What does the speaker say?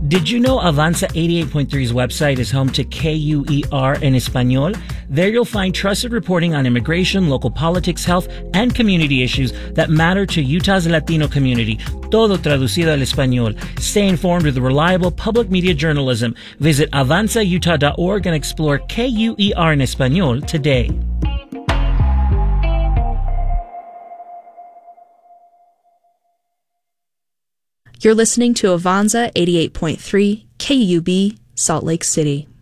Did you know Avanza 88.3's website is home to KUER en Español? There you'll find trusted reporting on immigration, local politics, health, and community issues that matter to Utah's Latino community. Todo traducido al español. Stay informed with reliable public media journalism. Visit avanzautah.org and explore KUER en Español today. You're listening to Avanza 88.3 KUB, Salt Lake City.